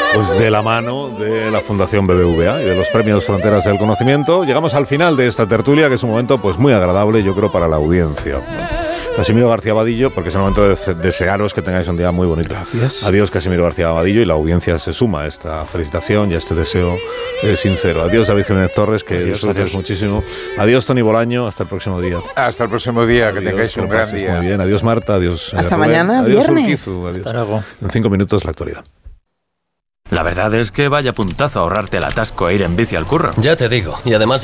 pues de la mano de la Fundación BBVA y de los premios Fronteras del Conocimiento. Llegamos al final de esta tertulia, que es un momento pues muy agradable, yo creo, para la audiencia. Casimiro García Vadillo, porque es el momento de desearos que tengáis un día muy bonito. Gracias. Adiós, Casimiro García Vadillo, y la audiencia se suma a esta felicitación y a este deseo sincero. Adiós, David Jiménez Torres, que disfrutes muchísimo. Adiós, Toni Bolaño, hasta el próximo día. Hasta el próximo día, Adiós, que tengáis un gran día. Muy bien, adiós Marta, adiós hasta Rubén. mañana, adiós viernes. Urquizu, adiós. Hasta luego. En 5 minutos la actualidad. La verdad es que vaya puntazo ahorrarte el atasco e ir en bici al curro. Ya te digo, y además